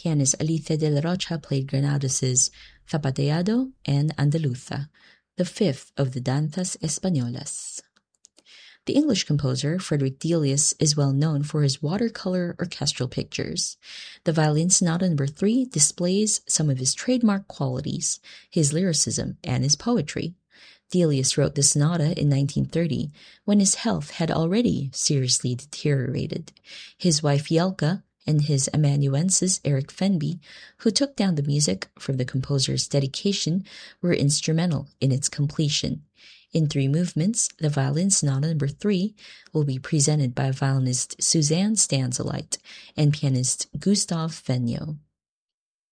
Pianist Alicia de la Rocha played Granados' Zapateado and Andaluza, the fifth of the Danzas Españolas. The English composer Frederick Delius is well known for his watercolor orchestral pictures. The Violin Sonata No. 3 displays some of his trademark qualities, his lyricism, and his poetry. Delius wrote the sonata in 1930, when his health had already seriously deteriorated. His wife Jelka and his amanuensis Eric Fenby, who took down the music from the composer's dedication, were instrumental in its completion. In 3 movements, the Violin Sonata No. 3 will be presented by violinist Suzanne Stanzeleit and pianist Gustav Venio.